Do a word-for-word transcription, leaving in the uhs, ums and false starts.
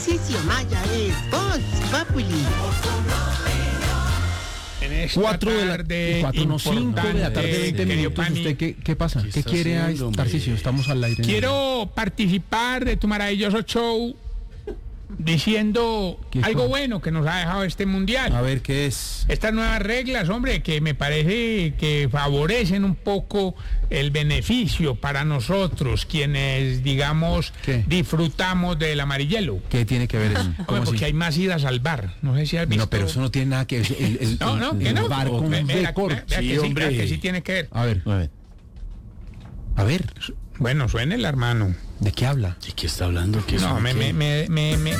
Tarcisio Maya es Voz Populi. En esta Cuatro de la tarde cuatro, no, cinco de la tarde, veinte querido minutos. Pani, ¿Usted qué, qué pasa? ¿Qué ¿Qué, está quiere, haciendo, hombre? Tarcisio? Estamos al aire. quiero participar de tu maravilloso show diciendo ¿Qué algo fue? bueno que nos ha dejado este mundial. A ver, ¿qué es? Estas nuevas reglas, hombre, que me parece que favorecen un poco el beneficio para nosotros, quienes, digamos, ¿Qué? disfrutamos del amarillelo. ¿Qué tiene que ver eso? Hombre, ¿Cómo porque así? hay más idas al bar. No sé si has visto. No, pero eso no tiene nada que ver. El, el, No, no, el- que el no. bar con Ve- vea- récord. vea- vea Sí, que sí, hombre. vea que sí tiene que ver. A ver, A ver, a ver, Bueno, suena el hermano. ¿de qué habla? ¿de qué está hablando? ¿Qué No, es- me, qué? me, me, me, me,